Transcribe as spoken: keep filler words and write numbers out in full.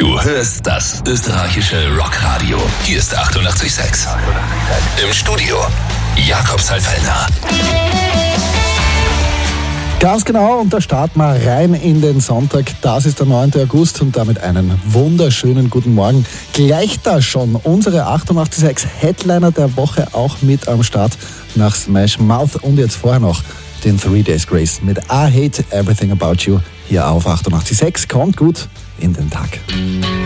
Du hörst das österreichische Rockradio. Hier ist achtundachtzig Komma sechs. Im Studio Jakob Seifellner. Ganz genau, und da starten wir rein in den Sonntag. Das ist der neunte August und damit einen wunderschönen guten Morgen. Gleich da schon unsere achtundachtzig Komma sechs Headliner der Woche auch mit am Start nach Smash Mouth und jetzt vorher noch den Three Days Grace mit I Hate Everything About You hier auf achtundachtzig Komma sechs. Kommt gut in den Tag.